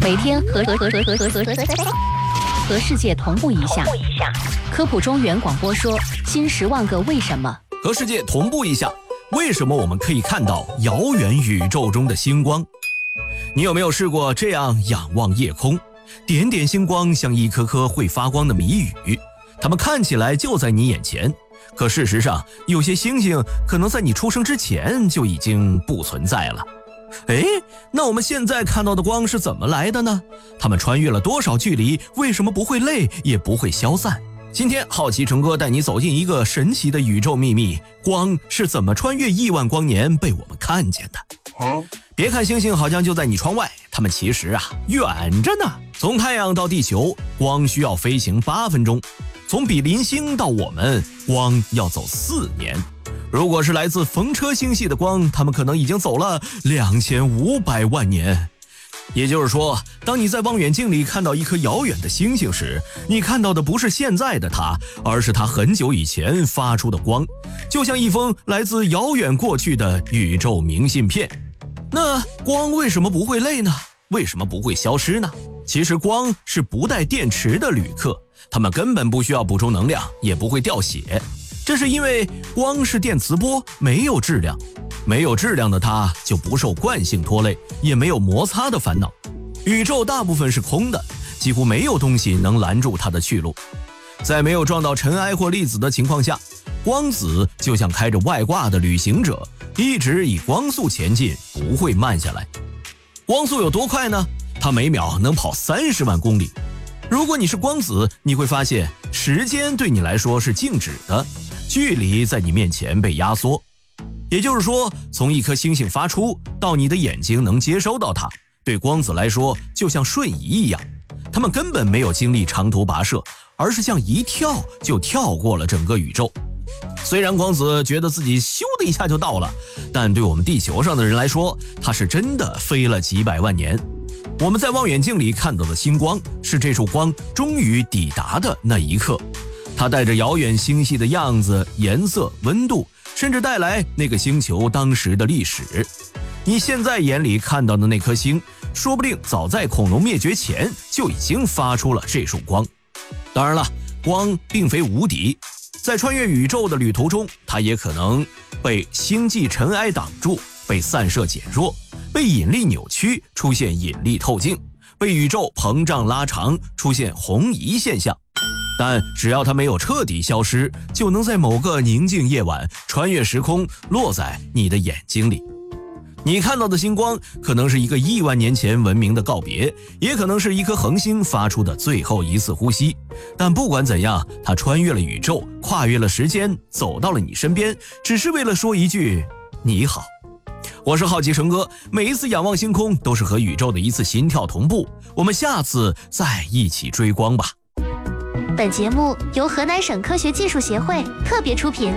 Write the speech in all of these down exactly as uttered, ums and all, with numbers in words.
每天和和和和和和和和世界同步一下。科普中原广播说：新十万个为什么。 和世界同步一下，为什么我们可以看到遥远宇宙中的星光？你有没有试过这样仰望夜空？点点星光像一颗颗会发光的谜语，它们看起来就在你眼前，可事实上，有些星星可能在你出生之前就已经不存在了。诶，那我们现在看到的光是怎么来的呢？它们穿越了多少距离？为什么不会累，也不会消散？今天好奇成哥带你走进一个神奇的宇宙秘密，光是怎么穿越亿万光年被我们看见的？嗯、别看星星好像就在你窗外，它们其实啊远着呢。从太阳到地球，光需要飞行八分钟；从比邻星到我们，光要走四年。如果是来自风车星系的光，它们可能已经走了两千五百万年。也就是说，当你在望远镜里看到一颗遥远的星星时，你看到的不是现在的它，而是它很久以前发出的光，就像一封来自遥远过去的宇宙明信片。那光为什么不会累呢？为什么不会消失呢？其实光是不带电池的旅客，它们根本不需要补充能量，也不会掉血。这是因为光是电磁波，没有质量，没有质量的它就不受惯性拖累，也没有摩擦的烦恼。宇宙大部分是空的，几乎没有东西能拦住它的去路。在没有撞到尘埃或粒子的情况下，光子就像开着外挂的旅行者，一直以光速前进，不会慢下来。光速有多快呢？它每秒能跑三十万公里。如果你是光子，你会发现时间对你来说是静止的，距离在你面前被压缩。也就是说，从一颗星星发出到你的眼睛能接收到它，对光子来说就像瞬移一样。它们根本没有经历长途跋涉，而是像一跳就跳过了整个宇宙。虽然光子觉得自己咻的一下就到了，但对我们地球上的人来说，它是真的飞了几百万年。我们在望远镜里看到的星光，是这束光终于抵达的那一刻。它带着遥远星系的样子、颜色、温度，甚至带来那个星球当时的历史。你现在眼里看到的那颗星，说不定早在恐龙灭绝前就已经发出了这束光。当然了，光并非无敌，在穿越宇宙的旅途中，它也可能被星际尘埃挡住，被散射减弱，被引力扭曲，出现引力透镜，被宇宙膨胀拉长，出现红移现象。但只要它没有彻底消失，就能在某个宁静夜晚穿越时空，落在你的眼睛里。你看到的星光可能是一个亿万年前文明的告别，也可能是一颗恒星发出的最后一次呼吸。但不管怎样，它穿越了宇宙，跨越了时间，走到了你身边，只是为了说一句你好。我是好奇成哥，每一次仰望星空都是和宇宙的一次心跳同步。我们下次再一起追光吧。 本节目由河南省科学技术协会特别出品。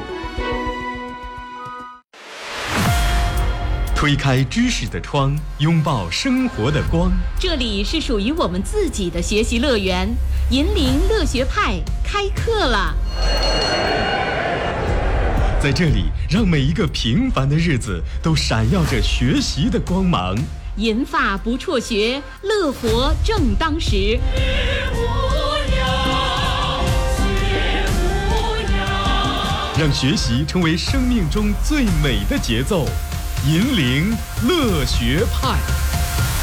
推开知识的窗，拥抱生活的光。 这里是属于我们自己的学习乐园，银铃乐学派开课了。 在这里，让每一个平凡的日子都闪耀着学习的光芒。 银发不辍学，乐活正当时。 让学习成为生命中最美的节奏。银铃乐学派。